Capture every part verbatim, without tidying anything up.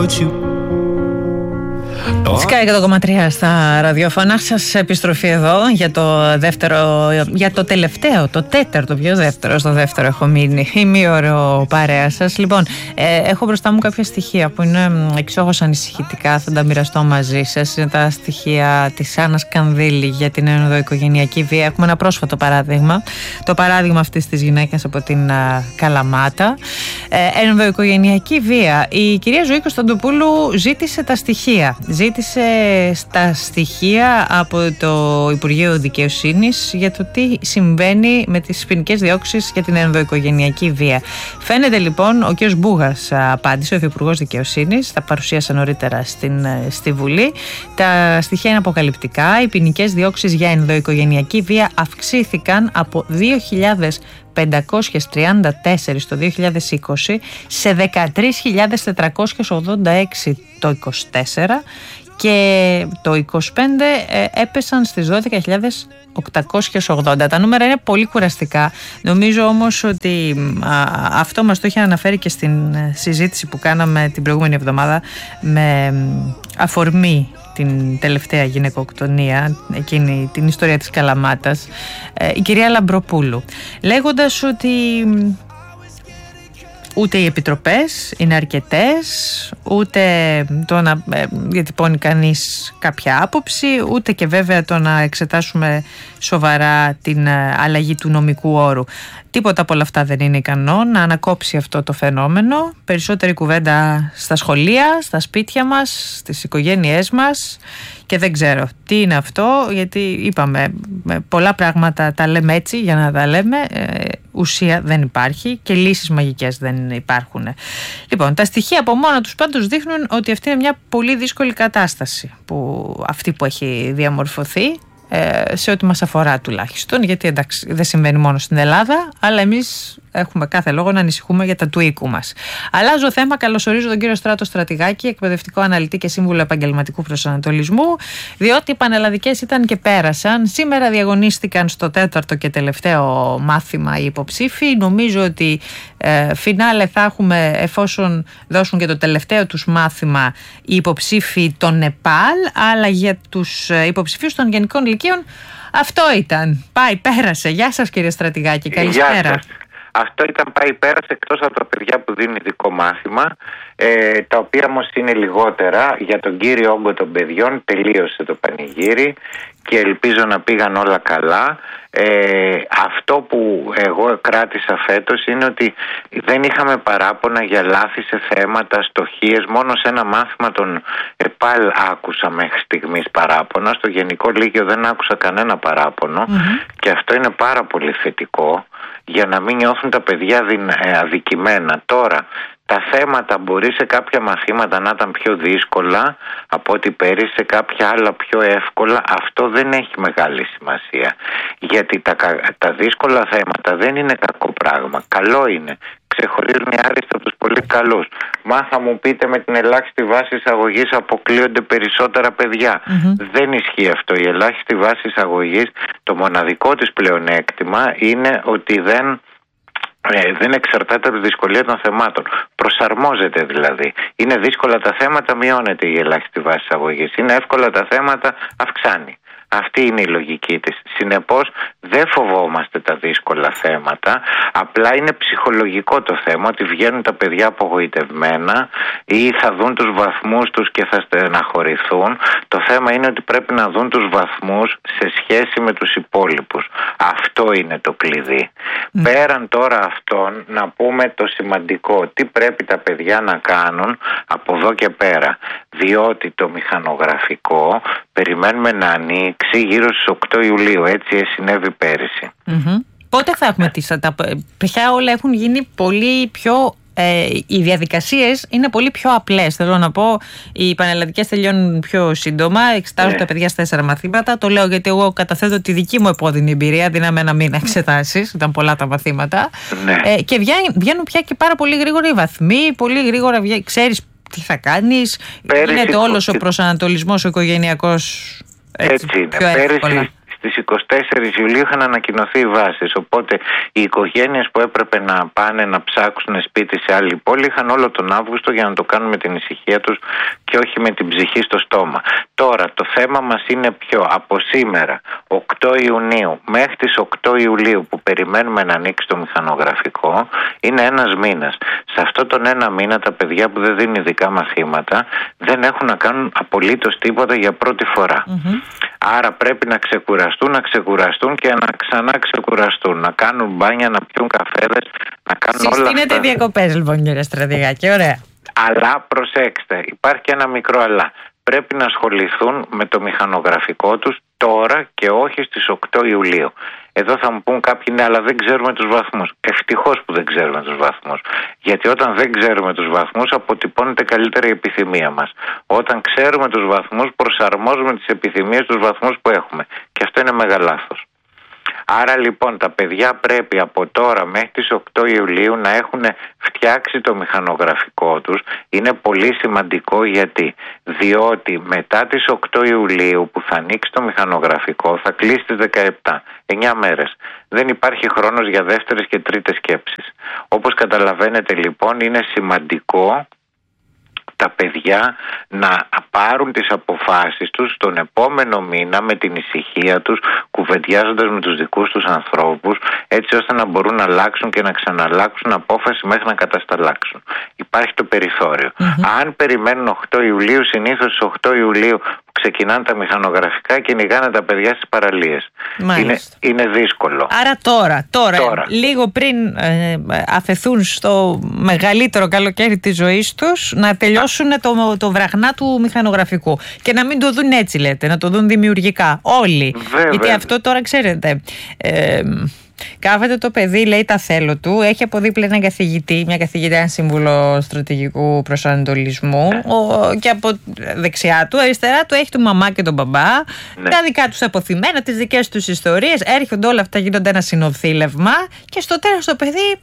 Sky εκατό κόμμα τρία στα ραδιόφωνα σας, επιστροφή εδώ για το δεύτερο, για το τελευταίο, το τέταρτο, πιο δεύτερο, στο δεύτερο έχω μείνει, ημίωρο παρέα σας. Λοιπόν, ε, έχω μπροστά μου κάποια στοιχεία που είναι εξόχως ανησυχητικά, θα τα μοιραστώ μαζί σας. Είναι τα στοιχεία της Άννας Κανδύλη για την ενδοοικογενειακή βία. Έχουμε ένα πρόσφατο παράδειγμα, το παράδειγμα αυτής της γυναίκας από την α, Καλαμάτα. Ε, ενδοοικογενειακή βία. Η κυρία Ζωή Κωνσταντοπούλου ζήτησε τα στοιχεία. Ζήτησε στα στοιχεία από το Υπουργείο Δικαιοσύνης για το τι συμβαίνει με τις ποινικές διώξεις για την ενδοοικογενειακή βία. Φαίνεται λοιπόν, ο κ. Μπούγας απάντησε, ο Υφυπουργός Δικαιοσύνης, τα παρουσίασε νωρίτερα στην, στη Βουλή. Τα στοιχεία είναι αποκαλυπτικά. Οι ποινικές διώξεις για ενδοοικογενειακή βία αυξήθηκαν από δύο χιλιάδες πεντακόσιες τριάντα τέσσερα το δύο χιλιάδες είκοσι σε δεκατρείς χιλιάδες τετρακόσιες ογδόντα έξι το είκοσι τέσσερα και το είκοσι πέντε ε, έπεσαν στις δώδεκα χιλιάδες οκτακόσιες ογδόντα. Τα νούμερα είναι πολύ κουραστικά. Νομίζω όμως ότι α, αυτό μας το είχε αναφέρει και στην συζήτηση που κάναμε την προηγούμενη εβδομάδα με αφορμή την τελευταία γυναικοκτονία, εκείνη την ιστορία της Καλαμάτας, ε, η κυρία Λαμπροπούλου, λέγοντας ότι ούτε οι επιτροπές είναι αρκετές, ούτε το να ε, διατυπώνει κανείς κάποια άποψη, ούτε και βέβαια το να εξετάσουμε σοβαρά την ε, αλλαγή του νομικού όρου. Τίποτα από όλα αυτά δεν είναι ικανό να ανακόψει αυτό το φαινόμενο. Περισσότερη κουβέντα στα σχολεία, στα σπίτια μας, στις οικογένειές μας, και δεν ξέρω τι είναι αυτό, γιατί είπαμε πολλά πράγματα τα λέμε έτσι για να τα λέμε, ε, ουσία δεν υπάρχει και λύσεις μαγικές δεν υπάρχουν. Λοιπόν, τα στοιχεία από μόνα τους πάντως δείχνουν ότι αυτή είναι μια πολύ δύσκολη κατάσταση, που, αυτή που έχει διαμορφωθεί, σε ό,τι μας αφορά τουλάχιστον, γιατί εντάξει δεν συμβαίνει μόνο στην Ελλάδα, αλλά εμείς έχουμε κάθε λόγο να ανησυχούμε για τα του οίκου μας. Αλλάζω θέμα, καλωσορίζω τον κύριο Στράτο Στρατηγάκη, εκπαιδευτικό αναλυτή και σύμβουλο επαγγελματικού προσανατολισμού, διότι οι πανελλαδικές ήταν και πέρασαν. Σήμερα διαγωνίστηκαν στο τέταρτο και τελευταίο μάθημα οι υποψήφοι. Νομίζω ότι ε, φινάλε θα έχουμε, εφόσον δώσουν και το τελευταίο τους μάθημα, οι υποψήφοι των ΝΕΠΑΛ, αλλά για τους υποψηφίους των γενικών λυκείων αυτό ήταν. Πάει, πέρασε. Γεια σας κύριε Στρατηγάκη, καλησπέρα. Αυτό ήταν πάει πέρασε, εκτός από τα παιδιά που δίνουν ειδικό μάθημα, ε, τα οποία όμως είναι λιγότερα. Για τον κύριο όγκο των παιδιών τελείωσε το πανηγύρι και ελπίζω να πήγαν όλα καλά. Ε, αυτό που εγώ κράτησα φέτος είναι ότι δεν είχαμε παράπονα για λάθη σε θέματα, στοχίες. Μόνο σε ένα μάθημα των ΕΠΑΛ άκουσα μέχρι στιγμής παράπονα. Στο Γενικό Λύκειο δεν άκουσα κανένα παράπονο, mm-hmm. και αυτό είναι πάρα πολύ θετικό, για να μην νιώθουν τα παιδιά αδικημένα. Τώρα, τα θέματα μπορεί σε κάποια μαθήματα να ήταν πιο δύσκολα από ό,τι πέρυσι, σε κάποια άλλα πιο εύκολα. Αυτό δεν έχει μεγάλη σημασία, γιατί τα, τα δύσκολα θέματα δεν είναι κακό πράγμα. Καλό είναι. Ξεχωρίζουν οι άριστοι από τους πολύ καλούς. Μα θα μου πείτε, με την ελάχιστη βάση εισαγωγής αποκλείονται περισσότερα παιδιά. Mm-hmm. Δεν ισχύει αυτό. Η ελάχιστη βάση εισαγωγής, το μοναδικό της πλεονέκτημα είναι ότι δεν... Ε, δεν εξαρτάται από τη δυσκολία των θεμάτων. Προσαρμόζεται δηλαδή. Είναι δύσκολα τα θέματα, μειώνεται η ελάχιστη βάση εισαγωγής. Είναι εύκολα τα θέματα, αυξάνει. Αυτή είναι η λογική της. Συνεπώς δεν φοβόμαστε τα δύσκολα θέματα. Απλά είναι ψυχολογικό το θέμα, ότι βγαίνουν τα παιδιά απογοητευμένα ή θα δουν τους βαθμούς τους και θα στεναχωρηθούν. Το θέμα είναι ότι πρέπει να δουν τους βαθμούς σε σχέση με τους υπόλοιπους. Αυτό είναι το κλειδί. Mm. Πέραν τώρα αυτών, να πούμε το σημαντικό. Τι πρέπει τα παιδιά να κάνουν από εδώ και πέρα. Διότι το μηχανογραφικό περιμένουμε να ανοίξει γύρω στις οκτώ Ιουλίου. Έτσι συνέβη πέρυσι. Mm-hmm. Πότε θα έχουμε τις... Τα, πια όλα έχουν γίνει πολύ πιο... Ε, οι διαδικασίες είναι πολύ πιο απλές. Θέλω να πω, οι πανελλαδικές τελειώνουν πιο σύντομα, εξετάζουν yeah. τα παιδιά στα τέσσερα μαθήματα. Το λέω γιατί εγώ καταθέτω τη δική μου επώδυνη εμπειρία. Δίναμε ένα μήνα εξετάσεις, ήταν πολλά τα μαθήματα. Yeah. Ε, και βγαίνουν, βγαίνουν πια και πάρα πολύ γρήγορα οι βαθμοί, πολύ γρήγορα ξέρεις τι θα κάνεις. Πέρυσι, γίνεται όλος ο προσανατολισμός ο οικογενειακός έτσι, έτσι είναι. Πιο πέρυσι, στις είκοσι τέσσερις Ιουλίου είχαν ανακοινωθεί οι βάσεις. Οπότε οι οικογένειες που έπρεπε να πάνε να ψάξουν σπίτι σε άλλη πόλη είχαν όλο τον Αύγουστο για να το κάνουν με την ησυχία τους και όχι με την ψυχή στο στόμα. Τώρα το θέμα μας είναι ποιο? Από σήμερα οκτώ Ιουνίου μέχρι τις οκτώ Ιουλίου που περιμένουμε να ανοίξει το μηχανογραφικό είναι ένας μήνας. Σε αυτόν τον ένα μήνα τα παιδιά που δεν δίνουν ειδικά μαθήματα δεν έχουν να κάνουν απολύτως τίποτα για πρώτη φορά. Mm-hmm. Άρα πρέπει να ξεκουραστούν, να ξεκουραστούν και να ξανά ξεκουραστούν, να κάνουν μπάνια, να πιούν καφέδες, να κάνουν όλα αυτά. Συστήνετε διακοπές λοιπόν κύριε Στρατηγάκη, ωραία. Αλλά προσέξτε, υπάρχει και ένα μικρό αλλά. Πρέπει να ασχοληθούν με το μηχανογραφικό τους τώρα και όχι στις οκτώ Ιουλίου. Εδώ θα μου πούν κάποιοι ναι, αλλά δεν ξέρουμε τους βαθμούς. Ευτυχώς που δεν ξέρουμε τους βαθμούς. Γιατί όταν δεν ξέρουμε τους βαθμούς αποτυπώνεται καλύτερα η επιθυμία μας. Όταν ξέρουμε τους βαθμούς προσαρμόζουμε τις επιθυμίες στους βαθμούς που έχουμε. Και αυτό είναι μεγάλο λάθος. Άρα λοιπόν τα παιδιά πρέπει από τώρα μέχρι τις οκτώ Ιουλίου να έχουν φτιάξει το μηχανογραφικό τους. Είναι πολύ σημαντικό γιατί διότι μετά τις οκτώ Ιουλίου που θα ανοίξει το μηχανογραφικό θα κλείσει τις δεκαεπτά, εννιά μέρες. Δεν υπάρχει χρόνος για δεύτερες και τρίτες σκέψεις. Όπως καταλαβαίνετε λοιπόν είναι σημαντικό τα παιδιά να πάρουν τις αποφάσεις τους τον επόμενο μήνα με την ησυχία τους, κουβεντιάζοντας με τους δικούς τους ανθρώπους, έτσι ώστε να μπορούν να αλλάξουν και να ξαναλλάξουν απόφαση μέχρι να κατασταλάξουν. Υπάρχει το περιθώριο. Mm-hmm. Αν περιμένουν οκτώ Ιουλίου, συνήθως στις οκτώ Ιουλίου που ξεκινάνε τα μηχανογραφικά κυνηγάνε τα παιδιά στις παραλίες. Είναι, είναι δύσκολο. Άρα τώρα, τώρα, τώρα. λίγο πριν ε, αφαιθούν στο μεγαλύτερο καλοκαίρι της ζωής τους, να τελειώσουν το, το βραγνά του μηχανογραφικού. Και να μην το δουν έτσι, λέτε, να το δουν δημιουργικά. Όλοι. Βέβαια. Γιατί αυτό τώρα ξέρετε. Ε, Κάθεται το παιδί, λέει τα θέλω του, έχει από δίπλα έναν καθηγητή, μια καθηγητή, έναν σύμβουλο στρατηγικού προσανατολισμού, ο, και από δεξιά του, αριστερά του έχει τον μαμά και τον μπαμπά, ναι. τα δικά τους αποθυμένα, τις δικές τους ιστορίες, έρχονται όλα αυτά, γίνονται ένα συνοθήλευμα και στο τέλος το παιδί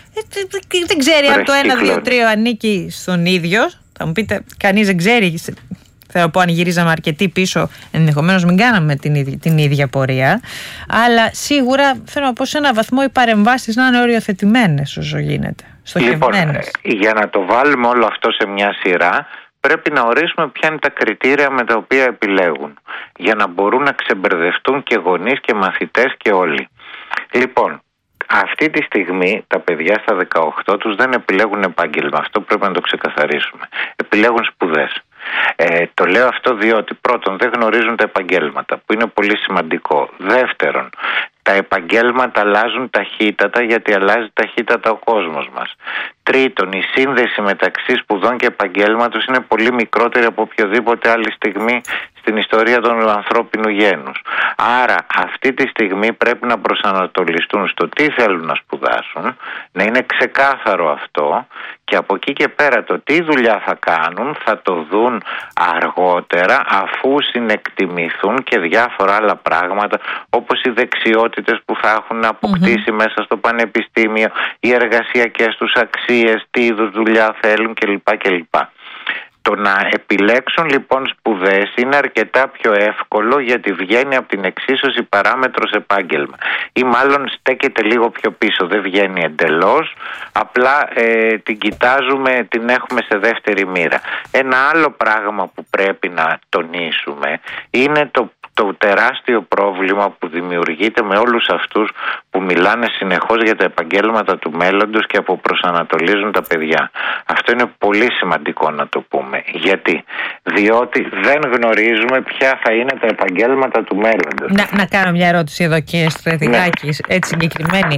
δεν ξέρει αν το ένα, δύο, τρία ανήκει στον ίδιο. Θα μου πείτε, κανείς δεν ξέρει. Θέλω να πω, αν γυρίζαμε αρκετοί πίσω, ενδεχομένως μην κάναμε την ίδια, την ίδια πορεία. Αλλά σίγουρα θέλω να πω σε ένα βαθμό οι παρεμβάσεις να είναι οριοθετημένες όσο γίνεται. Λοιπόν, για να το βάλουμε όλο αυτό σε μια σειρά, πρέπει να ορίσουμε ποια είναι τα κριτήρια με τα οποία επιλέγουν. Για να μπορούν να ξεμπερδευτούν και γονείς και μαθητές και όλοι. Λοιπόν, αυτή τη στιγμή τα παιδιά στα δεκαοκτώ τους δεν επιλέγουν επάγγελμα. Αυτό πρέπει να το ξεκαθαρίσουμε. Επιλέγουν σπουδές. Ε, το λέω αυτό διότι πρώτον δεν γνωρίζουν τα επαγγέλματα, που είναι πολύ σημαντικό. Δεύτερον, τα επαγγέλματα αλλάζουν ταχύτατα γιατί αλλάζει ταχύτατα ο κόσμος μας. Τρίτον, η σύνδεση μεταξύ σπουδών και επαγγέλματος είναι πολύ μικρότερη από οποιοδήποτε άλλη στιγμή στην ιστορία του ανθρώπινου γένους. Άρα αυτή τη στιγμή πρέπει να προσανατολιστούν στο τι θέλουν να σπουδάσουν, να είναι ξεκάθαρο αυτό και από εκεί και πέρα το τι δουλειά θα κάνουν θα το δουν αργότερα αφού συνεκτιμηθούν και διάφορα άλλα πράγματα όπως οι δεξιότητες που θα έχουν αποκτήσει mm-hmm. μέσα στο πανεπιστήμιο, οι εργασιακές τους αξίες, τι είδους δουλειά θέλουν κλπ. κλπ. Το να επιλέξουν λοιπόν σπουδές είναι αρκετά πιο εύκολο γιατί βγαίνει από την εξίσωση παράμετρος επάγγελμα ή μάλλον στέκεται λίγο πιο πίσω, δεν βγαίνει εντελώς, απλά ε, την κοιτάζουμε, την έχουμε σε δεύτερη μοίρα. Ένα άλλο πράγμα που πρέπει να τονίσουμε είναι το το τεράστιο πρόβλημα που δημιουργείται με όλους αυτούς που μιλάνε συνεχώς για τα επαγγέλματα του μέλλοντος και που προσανατολίζουν τα παιδιά. Αυτό είναι πολύ σημαντικό να το πούμε. Γιατί? Διότι δεν γνωρίζουμε ποια θα είναι τα επαγγέλματα του μέλλοντος. Να, να κάνω μια ερώτηση εδώ κύριε Στρατηγάκη, ναι. έτσι συγκεκριμένη.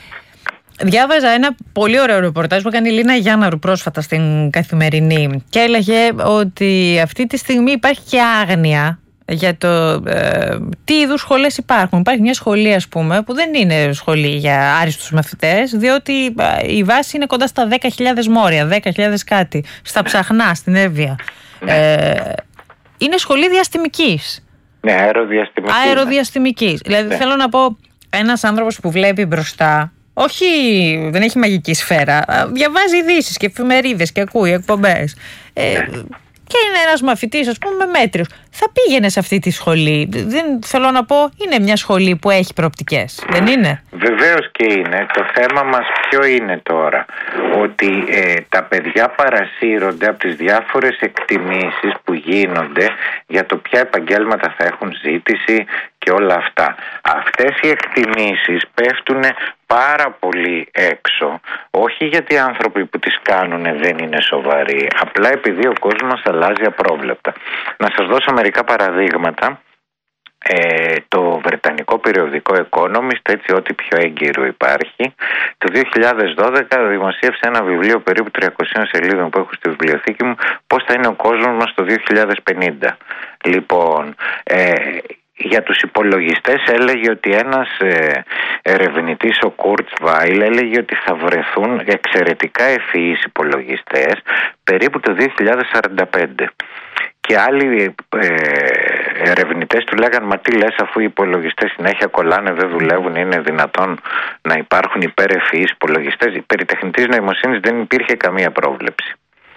Διάβαζα ένα πολύ ωραίο ρεπορτάζ που έκανε η Λίνα Γιάνναρου πρόσφατα στην Καθημερινή και έλεγε ότι αυτή τη στιγμή υπάρχει και άγνοια για το ε, τι είδους σχολές υπάρχουν. Υπάρχει μια σχολή, ας πούμε, που δεν είναι σχολή για άριστους μαθητές, διότι ε, η βάση είναι κοντά στα δέκα χιλιάδες μόρια, δέκα χιλιάδες κάτι, στα Ψαχνά, στην Εύβοια. Ε, είναι σχολή διαστημικής. Ναι, αεροδιαστημικής. Αεροδιαστημικής. Ναι. Δηλαδή, ναι. θέλω να πω, ένας άνθρωπος που βλέπει μπροστά, όχι, δεν έχει μαγική σφαίρα, διαβάζει ειδήσεις και εφημερίδες και ακούει εκπομπές. Ε, ναι. Και είναι ένας μαθητής, ας πούμε, μέτριος, θα πήγαινε σε αυτή τη σχολή. Δεν θέλω να πω, είναι μια σχολή που έχει προοπτικές, δεν είναι? Βεβαίως και είναι. Το θέμα μας ποιο είναι τώρα? Ότι ε, τα παιδιά παρασύρονται από τις διάφορες εκτιμήσεις που γίνονται για το ποια επαγγέλματα θα έχουν ζήτηση και όλα αυτά. Αυτές οι εκτιμήσεις πέφτουν πάρα πολύ έξω, όχι γιατί οι άνθρωποι που τις κάνουν δεν είναι σοβαροί, απλά επειδή ο κόσμος αλλάζει απρόβλεπτα. Να σας δώσω μερικά παραδείγματα. Ε, το βρετανικό περιοδικό Economist, έτσι ό,τι πιο έγκυρο υπάρχει, το δύο χιλιάδες δώδεκα δημοσίευσε ένα βιβλίο περίπου τριακοσίων σελίδων που έχω στη βιβλιοθήκη μου, πώς θα είναι ο κόσμος μας το δύο χιλιάδες πενήντα. Λοιπόν, ε, για τους υπολογιστές έλεγε ότι ένας ε, ερευνητής, ο Kurzweil, έλεγε ότι θα βρεθούν εξαιρετικά ευφυείς υπολογιστές περίπου το δύο χιλιάδες σαράντα πέντε. Και άλλοι ε, ερευνητές του λέγανε, μα τι λες, αφού οι υπολογιστές συνέχεια κολλάνε, δεν δουλεύουν, είναι δυνατόν να υπάρχουν υπερευφυείς υπολογιστές? Περί τεχνητής νοημοσύνης δεν υπήρχε καμία πρόβλεψη.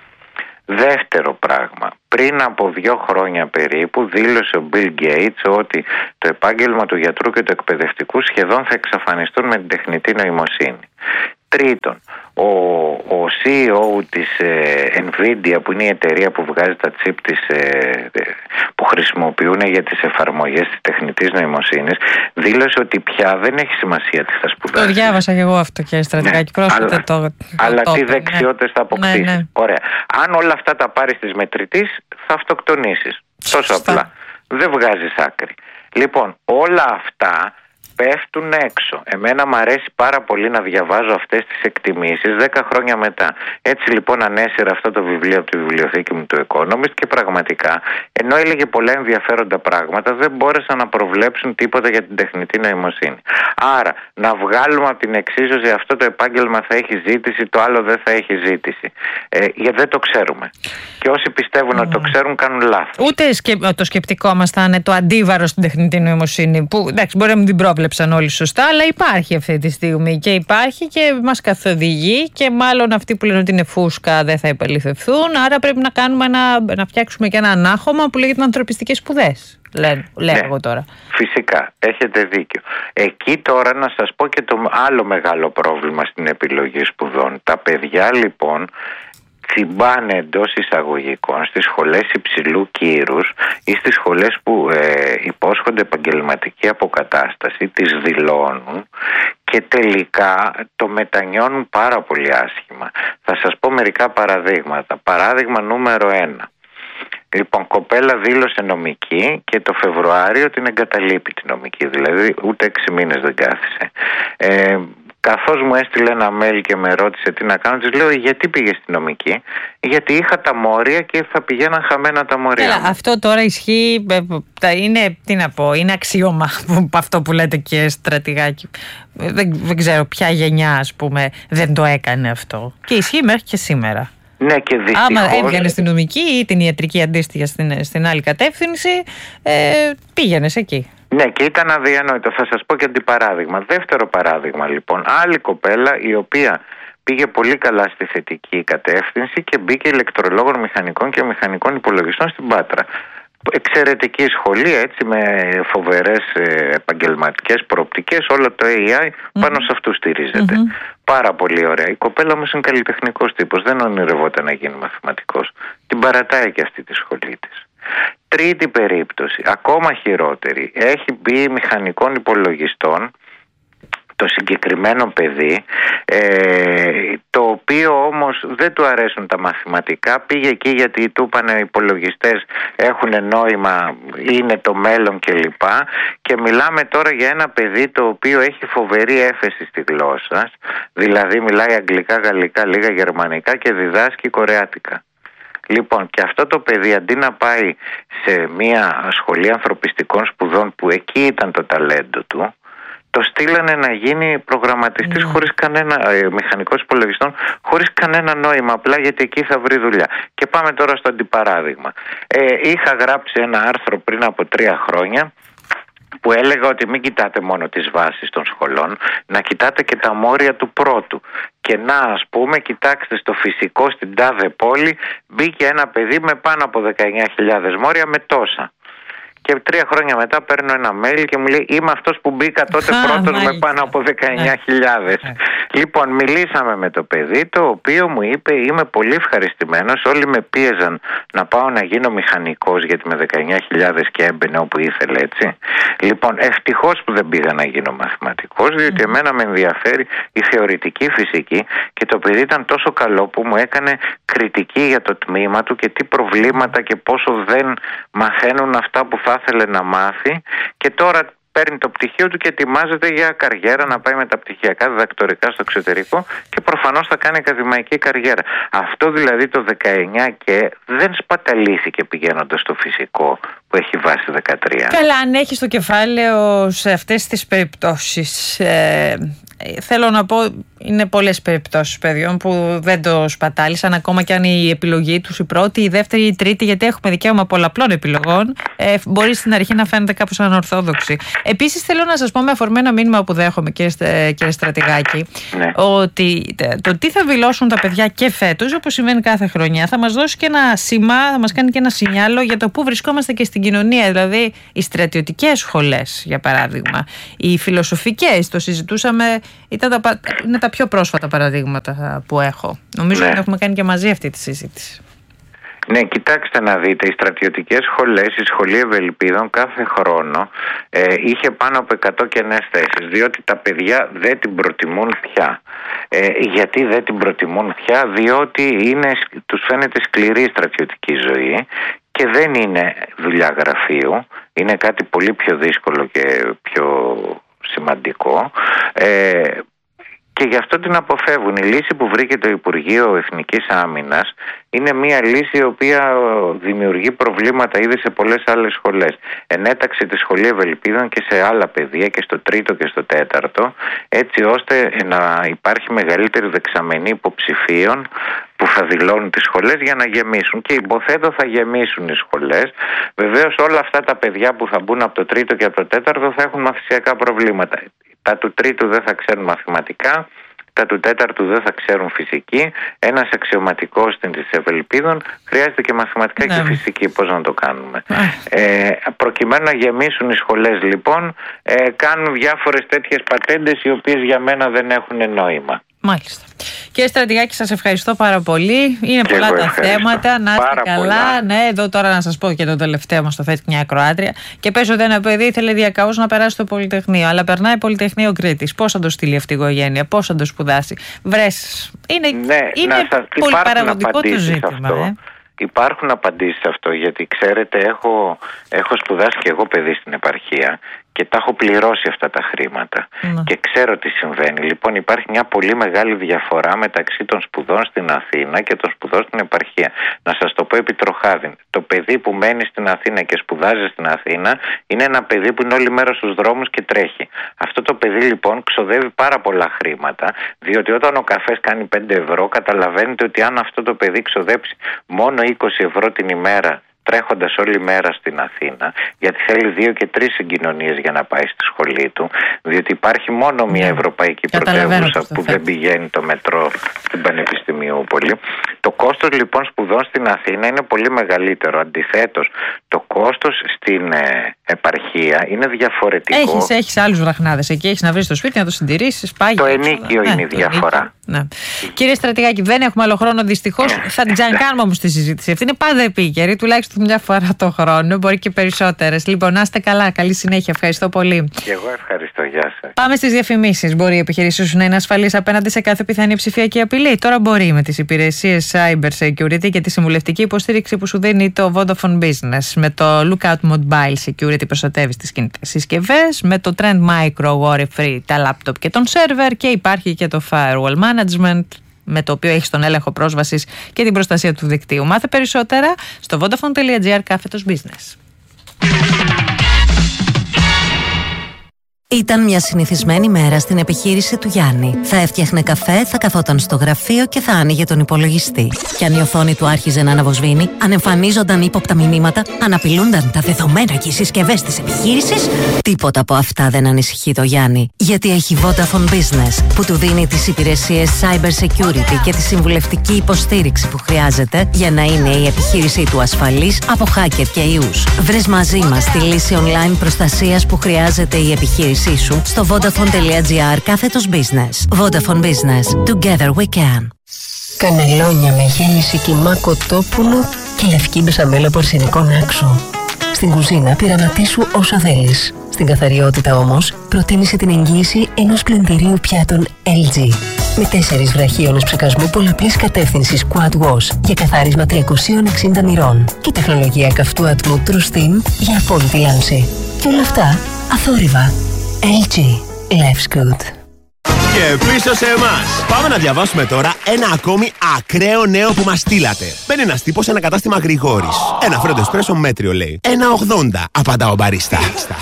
Δεύτερο πράγμα, πριν από δύο χρόνια περίπου δήλωσε ο Bill Gates ότι το επάγγελμα του γιατρού και του εκπαιδευτικού σχεδόν θα εξαφανιστούν με την τεχνητή νοημοσύνη. Τρίτον, ο, ο σι ι ο της ε, Nvidia, που είναι η εταιρεία που βγάζει τα chip της, ε, που χρησιμοποιούν για τις εφαρμογές της τεχνητής νοημοσύνης, δήλωσε ότι πια δεν έχει σημασία τι θα σπουδάσει. Το διάβασα και εγώ αυτό, κύριε Στρατηγάκη, ναι, πρόσφατα αλλά, το, το Αλλά το, τι ναι. δεξιότητες θα αποκτήσεις. Ναι, ναι. Ωραία. Αν όλα αυτά τα πάρεις της μετρητής, θα αυτοκτονήσεις. Τόσο απλά. Δεν βγάζεις άκρη. Λοιπόν, όλα αυτά πέφτουν έξω. Εμένα μου αρέσει πάρα πολύ να διαβάζω αυτές τις εκτιμήσεις δέκα χρόνια μετά. Έτσι λοιπόν ανέσυρα αυτό το βιβλίο από τη βιβλιοθήκη μου του Economist και πραγματικά, ενώ έλεγε πολλά ενδιαφέροντα πράγματα, δεν μπόρεσαν να προβλέψουν τίποτα για την τεχνητή νοημοσύνη. Άρα, να βγάλουμε από την εξίσωση αυτό το επάγγελμα θα έχει ζήτηση, το άλλο δεν θα έχει ζήτηση. Ε, γιατί δεν το ξέρουμε. Και όσοι πιστεύουν mm. ότι το ξέρουν, κάνουν λάθος. Ούτε το σκεπτικό μας θα είναι το αντίβαρο στην τεχνητή νοημοσύνη, που εντάξει, μπορεί να μην την πρόβλεψαν όλοι σωστά, αλλά υπάρχει αυτή τη στιγμή και υπάρχει και μας καθοδηγεί, και μάλλον αυτοί που λένε ότι είναι φούσκα δεν θα επαληθευθούν. Άρα πρέπει να, κάνουμε ένα, να φτιάξουμε και ένα ανάχωμα που λέγεται ανθρωπιστικές σπουδές. Λέω ναι, εγώ τώρα. Φυσικά, έχετε δίκιο. Εκεί τώρα να σας πω και το άλλο μεγάλο πρόβλημα στην επιλογή σπουδών. Τα παιδιά λοιπόν τσιμπάνε εντός εισαγωγικών στις σχολές υψηλού κύρους ή στις σχολές που ε, υπόσχονται επαγγελματική αποκατάσταση, τις δηλώνουν και τελικά το μετανιώνουν πάρα πολύ άσχημα. Θα σας πω μερικά παραδείγματα. Παράδειγμα νούμερο ένα. Λοιπόν, κοπέλα δήλωσε νομική και το Φεβρουάριο την εγκαταλείπει τη νομική, δηλαδή ούτε έξι μήνες δεν κάθισε. Ε, Καθώς μου έστειλε ένα mail και με ρώτησε τι να κάνω, της λέω, γιατί πήγε στη νομική? Γιατί είχα τα μόρια και θα πηγαίναν χαμένα τα μόρια. Έλα, αυτό τώρα ισχύει, είναι, τι να πω, είναι αξίωμα αυτό που λέτε και Στρατηγάκη. Δεν, δεν ξέρω ποια γενιά, ας πούμε, δεν το έκανε αυτό. Και ισχύει μέχρι και σήμερα. Ναι, και δυστυχώς, άμα έβγαινε στην νομική ή την ιατρική αντίστοιχα στην, στην άλλη κατεύθυνση, ε, πήγαινες εκεί. Ναι, και ήταν αδιανόητο. Θα σας πω και αντιπαράδειγμα. Δεύτερο παράδειγμα λοιπόν. Άλλη κοπέλα η οποία πήγε πολύ καλά στη θετική κατεύθυνση και μπήκε ηλεκτρολόγων μηχανικών και μηχανικών υπολογιστών στην Πάτρα. Εξαιρετική σχολή, έτσι, με φοβερές ε, επαγγελματικές προοπτικές, όλο το έι άι mm-hmm. πάνω σε αυτού στηρίζεται. Mm-hmm. Πάρα πολύ ωραία. Η κοπέλα όμως είναι καλλιτεχνικός τύπος, δεν ονειρευόταν να γίνει μαθηματικός. Την παρατάει και αυτή τη σχολή της. Τρίτη περίπτωση, ακόμα χειρότερη, έχει μπει μηχανικών υπολογιστών το συγκεκριμένο παιδί, ε, το οποίο όμως δεν του αρέσουν τα μαθηματικά, πήγε εκεί γιατί του είπανε οι υπολογιστές έχουν νόημα, είναι το μέλλον κλπ. Και μιλάμε τώρα για ένα παιδί το οποίο έχει φοβερή έφεση στη γλώσσα, δηλαδή μιλάει αγγλικά, γαλλικά, λίγα γερμανικά και διδάσκει κορεάτικα. Λοιπόν, και αυτό το παιδί αντί να πάει σε μια σχολή ανθρωπιστικών σπουδών που εκεί ήταν το ταλέντο του, το στείλανε να γίνει προγραμματιστής mm. χωρίς κανένα, ε, μηχανικός υπολογιστών, χωρίς κανένα νόημα, απλά γιατί εκεί θα βρει δουλειά. Και πάμε τώρα στο αντιπαράδειγμα. Ε, είχα γράψει ένα άρθρο πριν από τρία χρόνια που έλεγα ότι μην κοιτάτε μόνο τις βάσεις των σχολών, να κοιτάτε και τα μόρια του πρώτου. Και να, ας πούμε, κοιτάξτε στο φυσικό στην τάδε πόλη μπήκε ένα παιδί με πάνω από δεκαεννιά χιλιάδες μόρια με τόσα. Και τρία χρόνια μετά παίρνω ένα mail και μου λέει είμαι αυτός που μπήκα τότε Α, πρώτος μάλιστα. με πάνω από δεκαεννιά χιλιάδες. Yeah. Λοιπόν, μιλήσαμε με το παιδί, το οποίο μου είπε είμαι πολύ ευχαριστημένος. Όλοι με πίεζαν να πάω να γίνω μηχανικός γιατί με δεκαεννιά χιλιάδες και έμπαινε όπου ήθελε, έτσι. Λοιπόν, ευτυχώς που δεν πήγα να γίνω μαθηματικός, διότι mm. εμένα με ενδιαφέρει η θεωρητική φυσική και το παιδί ήταν τόσο καλό που μου έκανε κριτική για το τμήμα του και τι προβλήματα και πόσο δεν μαθαίνουν αυτά που θα ήθελε να μάθει, και τώρα παίρνει το πτυχίο του και ετοιμάζεται για καριέρα, να πάει με τα πτυχιακά διδακτορικά στο εξωτερικό και προφανώς θα κάνει ακαδημαϊκή καριέρα. Αυτό δηλαδή το δεκαεννιά και δεν σπαταλήθηκε πηγαίνοντας στο φυσικό που έχει βάσει δεκατρία. Καλά, αν έχει το κεφάλαιο σε αυτές τις περιπτώσεις, ε, θέλω να πω είναι πολλές περιπτώσεις παιδιών που δεν το σπατάλησαν, ακόμα και αν η επιλογή τους η πρώτη, η δεύτερη ή η τρίτη, γιατί έχουμε δικαίωμα πολλαπλών επιλογών, ε, μπορεί στην αρχή να φαίνεται κάπως ανορθόδοξη. Επίσης θέλω να σας πω, με αφορμή ένα μήνυμα που δέχομαι, κύριε, κύριε Στρατηγάκη, ναι. ότι το τι θα δηλώσουν τα παιδιά και φέτος, όπως συμβαίνει κάθε χρονιά, θα μας δώσει και ένα σήμα, θα μας κάνει και ένα σινιάλο για το πού βρισκόμαστε και στην κοινωνία. Δηλαδή οι στρατιωτικές σχολές, για παράδειγμα, οι φιλοσοφικές, το συζητούσαμε, ήταν τα, είναι τα πιο πρόσφατα παραδείγματα που έχω. Νομίζω ναι. ότι έχουμε κάνει και μαζί αυτή τη συζήτηση. Ναι, κοιτάξτε να δείτε, οι στρατιωτικές σχολές, η Σχολή Ευελπίδων κάθε χρόνο ε, είχε πάνω από εκατό κενές θέσεις, διότι τα παιδιά δεν την προτιμούν πια. Ε, γιατί δεν την προτιμούν πια? Διότι είναι, τους φαίνεται σκληρή η στρατιωτική ζωή και δεν είναι δουλειά γραφείου, είναι κάτι πολύ πιο δύσκολο και πιο σημαντικό. Ε, Και γι' αυτό την αποφεύγουν. Η λύση που βρήκε το Υπουργείο Εθνικής Άμυνας είναι μια λύση η οποία δημιουργεί προβλήματα ήδη σε πολλές άλλες σχολές. Ενέταξε τη Σχολή Ευελπίδων και σε άλλα παιδεία και στο τρίτο και στο τέταρτο, έτσι ώστε να υπάρχει μεγαλύτερη δεξαμενή υποψηφίων που θα δηλώνουν τις σχολές για να γεμίσουν, και υποθέτω θα γεμίσουν οι σχολές. Βεβαίως όλα αυτά τα παιδιά που θα μπουν από το τρίτο και από το τέταρτο θα έχουν μαθησιακά προβλήματα. Τα του τρίτου δεν θα ξέρουν μαθηματικά, τα του τέταρτου δεν θα ξέρουν φυσική. Ένας αξιωματικός της Ευελπίδων χρειάζεται και μαθηματικά ναι. και φυσική. Πώς να το κάνουμε? Ε, προκειμένου να γεμίσουν οι σχολές, λοιπόν, ε, κάνουν διάφορες τέτοιες πατέντες οι οποίες για μένα δεν έχουν νόημα. Μάλιστα. Κύριε Στρατηγάκη, σας ευχαριστώ πάρα πολύ. Είναι και πολλά τα ευχαριστώ. θέματα. Να είστε καλά. Πολλά. Ναι, εδώ τώρα να σας πω και το τελευταίο μας το θέτει μια ακροάτρια. Και πες ότι ένα παιδί ήθελε διακαώς να περάσει στο Πολυτεχνείο. Αλλά περνάει Πολυτεχνείο Κρήτης. Πώς θα το στείλει αυτή η οικογένεια, πώς θα το σπουδάσει? Βρες. Είναι, ναι, είναι πολύ παραγωγικό το ζήτημα. Ε. Υπάρχουν απαντήσεις σε αυτό, γιατί ξέρετε, έχω, έχω σπουδάσει και εγώ παιδί στην επαρχία και τα έχω πληρώσει αυτά τα χρήματα mm. και ξέρω τι συμβαίνει. Λοιπόν, υπάρχει μια πολύ μεγάλη διαφορά μεταξύ των σπουδών στην Αθήνα και των σπουδών στην επαρχία. Να σας το πω επί τροχάδιν. Το παιδί που μένει στην Αθήνα και σπουδάζει στην Αθήνα είναι ένα παιδί που είναι όλη μέρα στους δρόμους και τρέχει. Αυτό το παιδί λοιπόν ξοδεύει πάρα πολλά χρήματα, διότι όταν ο καφές κάνει πέντε ευρώ, καταλαβαίνετε ότι αν αυτό το παιδί ξοδέψει μόνο είκοσι ευρώ την ημέρα τρέχοντας όλη μέρα στην Αθήνα, γιατί θέλει δύο και τρεις συγκοινωνίες για να πάει στη σχολή του, διότι υπάρχει μόνο μια ευρωπαϊκή πρωτεύουσα που δεν πηγαίνει το μετρό στην Πανεπιστημιούπολη. Το κόστος λοιπόν σπουδών στην Αθήνα είναι πολύ μεγαλύτερο. Αντιθέτως, το κόστος στην ε, επαρχία είναι διαφορετικό. Έχεις, έχεις άλλους βραχνάδες εκεί, έχεις να βρεις το σπίτι, να το συντηρήσεις, πάει. Το ενίκιο είναι ναι, η διαφορά. Ναι. Κύριε Στρατηγάκη, δεν έχουμε άλλο χρόνο δυστυχώς. Θα την ξανακάνουμε όμως τη συζήτηση. Αυτή είναι πάντα επίκαιρη, τουλάχιστον μια φορά το χρόνο, μπορεί και περισσότερες. Λοιπόν, να είστε καλά, καλή συνέχεια. Ευχαριστώ πολύ. Και εγώ ευχαριστώ, γεια σας. Πάμε στις διαφημίσεις. Μπορεί η επιχείρησή σου να είναι ασφαλής απέναντι σε κάθε πιθανή ψηφιακή απειλή? Τώρα μπορεί, με τις υπηρεσίες Cyber Security και τη συμβουλευτική υποστήριξη που σου δίνει το Vodafone Business. Με το Lookout Mobile Security προστατεύεις τις κινητές συσκευές. Με το Trend Micro Worry Free τα laptop και τον server. Και υπάρχει και το Firewall Management, με το οποίο έχεις τον έλεγχο πρόσβασης και την προστασία του δικτύου. Μάθε περισσότερα στο vodafone.gr κάθετος business. Ήταν μια συνηθισμένη μέρα στην επιχείρηση του Γιάννη. Θα έφτιαχνε καφέ, θα καθόταν στο γραφείο και θα άνοιγε τον υπολογιστή. Κι αν η οθόνη του άρχιζε να αναβοσβήνει, αν εμφανίζονταν ύποπτα μηνύματα, αν απειλούνταν τα δεδομένα και οι συσκευές της επιχείρησης, τίποτα από αυτά δεν ανησυχεί το Γιάννη. Γιατί έχει Vodafone Business, που του δίνει τις υπηρεσίες cyber security και τη συμβουλευτική υποστήριξη που χρειάζεται για να είναι η επιχείρησή του ασφαλής από hacker και ιούς. Βρες μαζί μας τη λύση online προστασίας που χρειάζεται η επιχείρησή σου στο vodafone.gr κάθετος business. Vodafone Business. Together we can. Κανελόνια με γέμιση κιμά κοτόπουλου και λευκή μπεσαμέλα πορσινικών άξο. Στην κουζίνα πειραματίσου όσο θέλεις. Στην καθαριότητα όμως, προτίμησε την εγγύηση ενός πλυντηρίου πιάτων ελ τζι. Με τέσσερις βραχίονες ψεκασμού πολλαπλής κατεύθυνσης Quad Wash για καθάρισμα τριακόσια εξήντα μοιρών και τεχνολογία καυτού ατμού True Steam για απόλυτη λάμψη. Και όλα αυτά αθόρυβα. ελ τζι. Life's good. Και πίσω σε εμάς. Πάμε να διαβάσουμε τώρα ένα ακόμη ακραίο νέο που μας στείλατε. Μπαίνει ένας τύπος σε ένα κατάστημα Γρηγόρης. Ένα φρέντο εσπρέσο μέτριο λέει. ένα ογδόντα, απαντά ο μπαρίστα.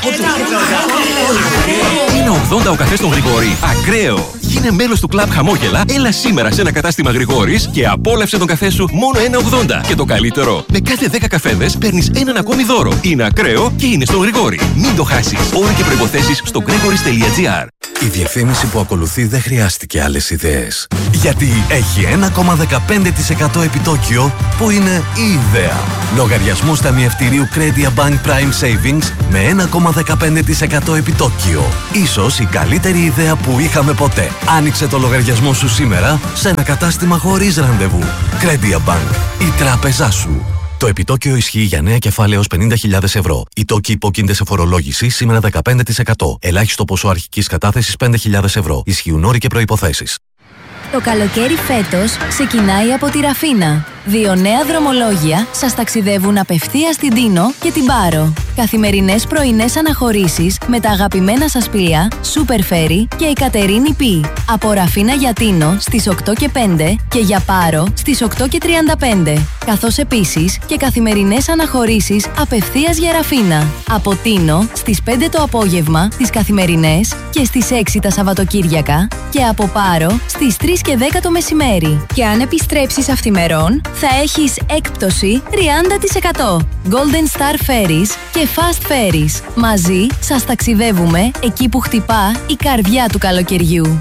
ένα ογδόντα ο καφές στον Γρηγόρη. Ακραίο. Γίνε μέλος του κλαμπ Χαμόγελα. Έλα σήμερα σε ένα κατάστημα Γρηγόρης και απόλαυσε τον καφέ σου μόνο ένα ογδόντα. Και το καλύτερο, με κάθε δέκα καφέδες παίρνεις έναν ακόμη δώρο. Είναι ακραίο και είναι στον Γρηγόρη. Μην το χάσεις. Όροι και προϋποθέσεις στο gregoris.gr. Η διαφήμιση που ακολουθεί δεν χρειάστηκε άλλες ιδέες. Γιατί έχει ένα κόμμα δεκαπέντε τοις εκατό επιτόκιο που είναι η ιδέα. Λογαριασμός ταμιευτηρίου Credia Bank Prime Savings με ένα κόμμα δεκαπέντε τοις εκατό επιτόκιο. Ίσως η καλύτερη ιδέα που είχαμε ποτέ. Άνοιξε το λογαριασμό σου σήμερα σε ένα κατάστημα χωρίς ραντεβού. Credia Bank. Η τράπεζά σου. Το επιτόκιο ισχύει για νέα κεφάλαια έως πενήντα χιλιάδες ευρώ. Οι τόκοι υπόκεινται σε φορολόγηση σήμερα δεκαπέντε τοις εκατό. Ελάχιστο ποσό αρχικής κατάθεσης πέντε χιλιάδες ευρώ. Ισχύουν όροι και προϋποθέσεις. Το καλοκαίρι φέτος ξεκινάει από τη Ραφίνα. Δύο νέα δρομολόγια σας ταξιδεύουν απευθείας στην Τίνο και την Πάρο. Καθημερινές πρωινές αναχωρήσεις με τα αγαπημένα σας πλοία Super Ferry και η Κατερίνη Πι. Από Ραφίνα για Τίνο στις οκτώ και πέντε και για Πάρο στις οκτώ και τριάντα πέντε. Καθώς επίσης και καθημερινές αναχωρήσεις απευθείας για Ραφίνα. Από Τίνο στις πέντε το απόγευμα τις καθημερινές και στις έξι τα Σαββατοκύριακα και από Πάρο στις τρεις και δέκα το μεσημέρι. Και αν επιστρέψεις αυθημερών θα έχεις έκπτωση τριάντα τοις εκατό. Golden Star Ferries και Fast Ferries. Μαζί σας ταξιδεύουμε εκεί που χτυπά η καρδιά του καλοκαιριού.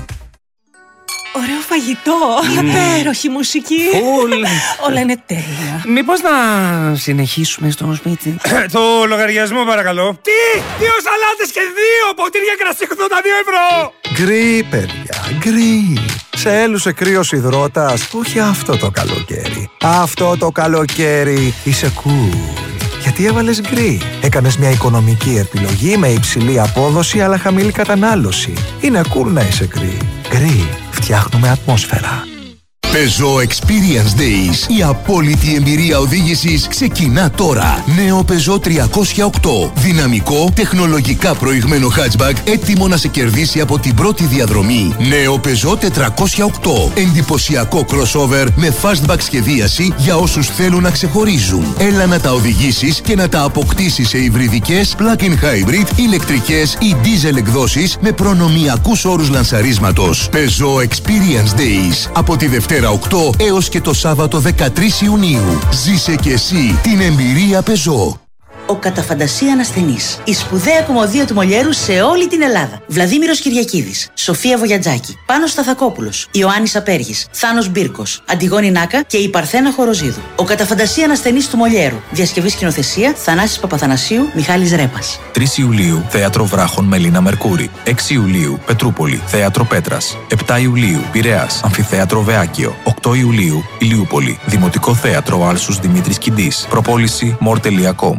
Ωραίο φαγητό, mm. υπέροχη μουσική. Όλα. Όλα είναι τέλεια. Μήπως να συνεχίσουμε στο σπίτι? Το λογαριασμό παρακαλώ. Τι, δύο σαλάτες και δύο ποτήρια κρασί ογδόντα δύο ευρώ. Γκρι, παιδιά, γκρι. Σε έλουσε κρύος υδρότας, όχι αυτό το καλοκαίρι. Αυτό το καλοκαίρι είσαι cool. Γιατί έβαλες γκρι. Έκανες μια οικονομική επιλογή με υψηλή απόδοση αλλά χαμηλή κατανάλωση. Είναι cool να είσαι γκρι. Γκρι. Φτιάχνουμε ατμόσφαιρα. Peugeot Experience Days. Η απόλυτη εμπειρία οδήγησης ξεκινά τώρα. Νέο Peugeot τριακόσια οκτώ. Δυναμικό, τεχνολογικά προηγμένο hatchback, έτοιμο να σε κερδίσει από την πρώτη διαδρομή. Νέο Peugeot τετρακόσια οκτώ. Εντυπωσιακό crossover με fastback σχεδίαση για όσους θέλουν να ξεχωρίζουν. Έλα να τα οδηγήσεις και να τα αποκτήσεις σε υβριδικές, plug-in hybrid, ηλεκτρικές ή diesel εκδόσεις με προνομιακούς όρους λανσαρίσματος. Peugeot Experience Days. Από τη Δευτέρα οκτώ έως και το Σάββατο δεκατρείς Ιουνίου. Ζήσε και εσύ την εμπειρία Peugeot. Ο κατά φαντασία ανασθενής. Η σπουδαία κομμωδία του Μολιέρου σε όλη την Ελλάδα. Βλαδίμηρος Κυριακίδης, Σοφία Βογιατζάκη, Πάνος Σταθακόπουλος, Ιωάννης Απέργης, Θάνος Μπίρκος, Αντιγόνη Νάκα και η Παρθένα Χοροζίδου. Ο κατά φαντασία ανασθενής του Μολιέρου. Διασκευή σκηνοθεσία Θανάσης Παπαθανασίου, Μιχάλης Ρέπας. τρεις Ιουλίου Θέατρο Βράχων Μελίνα Μερκούρη. έξι Ιουλίου Πετρούπολη Θέατρο Πέτρας. επτά Ιουλίου Πειραιάς Αμφιθέατρο Βεάκιο. οκτώ Ιουλίου Ηλιούπολη Δημοτικό Θέατρο Άλσους Δημήτρης Κιντής. Προπόληση more τελεία com.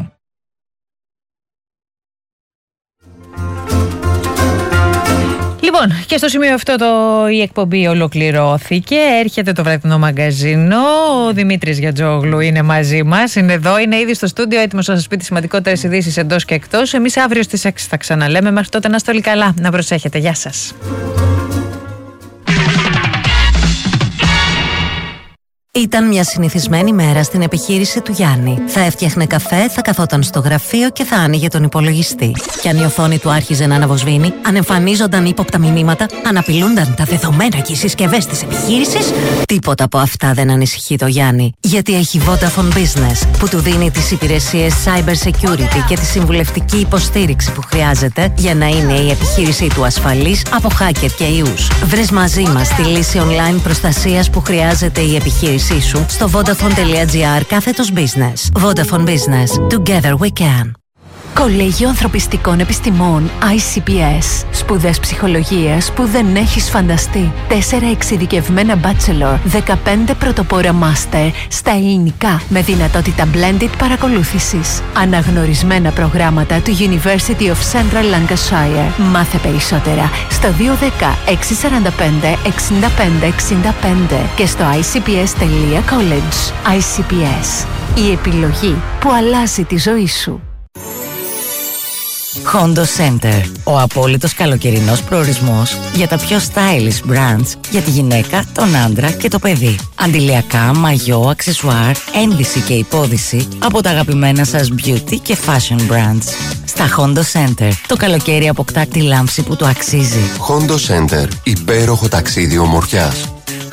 Λοιπόν, και στο σημείο αυτό το, η εκπομπή ολοκληρώθηκε. Έρχεται το βραδινό μαγκαζίνο. Ο Δημήτρης Γιατζόγλου είναι μαζί μας. Είναι εδώ, είναι ήδη στο στούντιο, έτοιμος να σας πει τις σημαντικότερες ειδήσεις εντός και εκτός. Εμείς αύριο στις έξι θα ξαναλέμε. Μέχρι τότε να είστε όλοι καλά. Να προσέχετε. Γεια σας. Ήταν μια συνηθισμένη μέρα στην επιχείρηση του Γιάννη. Θα έφτιαχνε καφέ, θα καθόταν στο γραφείο και θα άνοιγε τον υπολογιστή. Και αν η οθόνη του άρχιζε να αναβοσβήνει, αν εμφανίζονταν ύποπτα μηνύματα, αν απειλούνταν τα δεδομένα και οι συσκευές της επιχείρησης, τίποτα από αυτά δεν ανησυχεί το Γιάννη. Γιατί έχει Vodafone Business, που του δίνει τις υπηρεσίες Cyber Security και τη συμβουλευτική υποστήριξη που χρειάζεται για να είναι η επιχείρησή του ασφαλής από hacker και ιούς. Βρες μαζί μας τη λύση online προστασίας που χρειάζεται η επιχείρησή σου στο vodafone.gr κάθετος business. Vodafone Business. Together we can. Κολέγιο Ανθρωπιστικών Επιστημών άι σι πι ες. Σπουδές ψυχολογίας που δεν έχεις φανταστεί. Τέσσερα εξειδικευμένα bachelor, δεκαπέντε πρωτοπόρα master στα ελληνικά με δυνατότητα blended παρακολούθησης. Αναγνωρισμένα προγράμματα του University of Central Lancashire. Μάθε περισσότερα στο δύο ένα μηδέν έξι τέσσερα πέντε εξήντα πέντε εξήντα πέντε και στο άι σι πι ες τελεία college. άι σι πι ες. Η επιλογή που αλλάζει τη ζωή σου. Hondo Center. Ο απόλυτος καλοκαιρινός προορισμός για τα πιο stylish brands για τη γυναίκα, τον άντρα και το παιδί. Αντιλιακά, μαγιό, αξεσουάρ, ένδυση και υπόδυση από τα αγαπημένα σας beauty και fashion brands. Στα Hondo Center το καλοκαίρι αποκτά τη λάμψη που του αξίζει. Hondo Center. Υπέροχο ταξίδι ομορφιάς.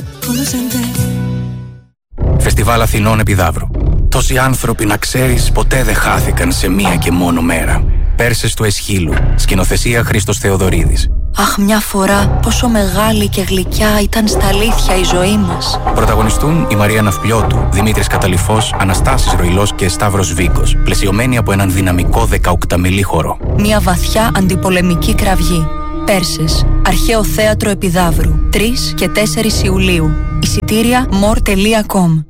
Φεστιβάλ Αθηνών Επιδαύρου. Τόσοι άνθρωποι, να ξέρεις, ποτέ δεν χάθηκαν σε μία και μόνο μέρα. Πέρσες του Εσχύλου. Σκηνοθεσία Χρήστος Θεοδωρίδης. Αχ, μια φορά πόσο μεγάλη και γλυκιά ήταν στα αλήθεια η ζωή μας. Πρωταγωνιστούν η Μαρία Ναυπλιώτου, Δημήτρης Καταλυφός, Αναστάσης Ροϊλός και Σταύρος Βίκος, πλαισιωμένοι από έναν δυναμικό δεκαοκταμελή χορό. Μια βαθιά αντιπολεμική κραυγή. Πέρσες. Αρχαίο Θέατρο Επιδαύρου. τρεις και τέσσερις Ιουλίου. Εισιτήρια more τελεία com.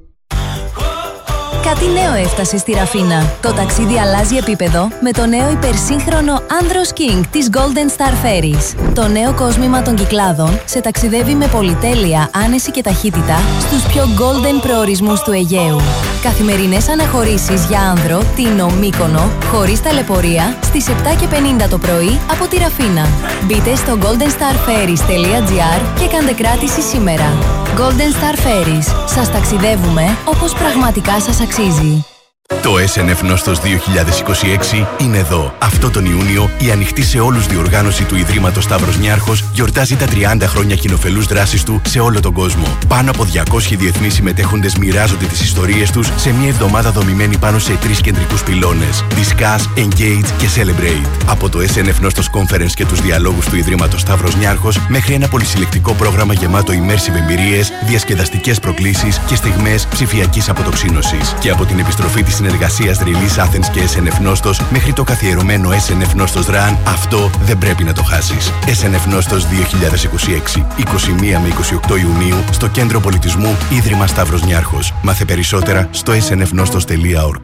Κάτι νέο έφτασε στη Ραφίνα. Το ταξίδι αλλάζει επίπεδο με το νέο υπερσύγχρονο Andros King της Golden Star Ferries. Το νέο κόσμημα των Κυκλάδων σε ταξιδεύει με πολυτέλεια, άνεση και ταχύτητα στους πιο golden προορισμούς του Αιγαίου. Καθημερινές αναχωρήσεις για άνδρο, Τίνο, Μύκονο, χωρίς ταλαιπωρία, στις επτά και πενήντα το πρωί από τη Ραφίνα. Μπείτε στο golden star ferries τελεία gr και κάντε κράτηση σήμερα. Golden Star Ferries. Σας ταξιδεύουμε όπως πραγματικά σας αξίζει. Το ες εν εφ Νόστος δύο χιλιάδες είκοσι έξι είναι εδώ. Αυτό τον Ιούνιο η ανοιχτή σε όλους διοργάνωση του Ιδρύματος Σταύρος Νιάρχος γιορτάζει τα τριάντα χρόνια κοινοφελούς δράσης του σε όλο τον κόσμο. Πάνω από διακόσιοι διεθνείς συμμετέχοντες μοιράζονται τις ιστορίες τους σε μια εβδομάδα δομημένη πάνω σε τρεις κεντρικούς πυλώνες: Discuss, Engage και Celebrate. Από το ες εν εφ Νόστος Conference και τους διαλόγους του Ιδρύματος Σταύρος Νιάρχος μέχρι ένα πολυσυλλεκτικό πρόγραμμα γεμάτο immersive εμπειρίες, διασκεδαστικές προκλήσεις και στιγμές ψηφιακής αποτοξίνωσης. Και από την επιστροφή της συνεργασίας Release Athens και ες εν εφ Νόστος μέχρι το καθιερωμένο ες εν εφ Νόστος Run, αυτό δεν πρέπει να το χάσεις. ες εν εφ Νόστος δύο χιλιάδες είκοσι έξι, είκοσι μία με είκοσι οκτώ Ιουνίου στο Κέντρο Πολιτισμού Ίδρυμα Σταύρος Νιάρχος. Μάθε περισσότερα στο ες εν εφ νόστος τελεία org.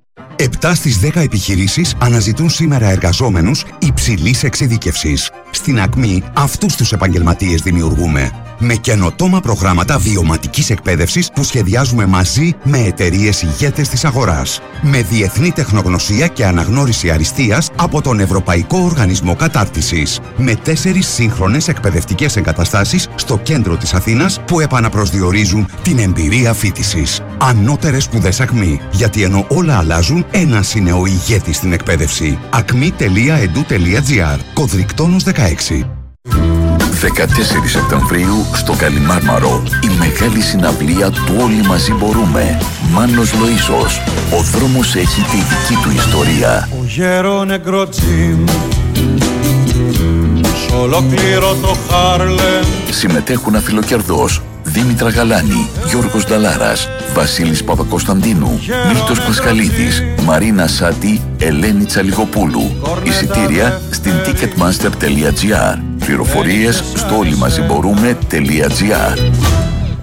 επτά στις δέκα επιχειρήσεις αναζητούν σήμερα εργαζόμενους υψηλής εξειδίκευσης. Στην Ακμή αυτούς τους επαγγελματίες δημιουργούμε. Με καινοτόμα προγράμματα βιωματικής εκπαίδευσης που σχεδιάζουμε μαζί με εταιρείες ηγέτες της αγοράς. Με διεθνή τεχνογνωσία και αναγνώριση αριστείας από τον Ευρωπαϊκό Οργανισμό Κατάρτισης. Με τέσσερις σύγχρονες εκπαιδευτικές εγκαταστάσεις στο κέντρο της Αθήνας που επαναπροσδιορίζουν την εμπειρία φοιτησης. Ανώτερες σπουδές Ακμή. Γιατί ενώ όλα αλλάζουν, ένας είναι ο ηγέτης στην εκπαίδευση. ακμή τελεία ed τελεία gr. Κωδρικτόνος δεκαέξι. δεκατέσσερις Σεπτεμβρίου στο Καλιμάρμαρο η μεγάλη συναυλία του Όλοι Μαζί Μπορούμε. Μάνος Λοΐσος. Ο δρόμος έχει τη δική του ιστορία. Ο γέρο νεκροτσίμ σ' ολόκληρο το Χάρλεμ. Συμμετέχουν Αφιλοκερδός, Δήμητρα Γαλάνη, Γιώργος Νταλάρας, Βασίλης Παπακοσταντίνου, Μίλτος Πασχαλίδης, Μαρίνα Σάτι, Ελένη Τσαλιγοπούλου. Εισιτήρια στην ticketmaster τελεία gr. Πληροφορίες στο όλοιμαζιμπορούμε τελεία gr.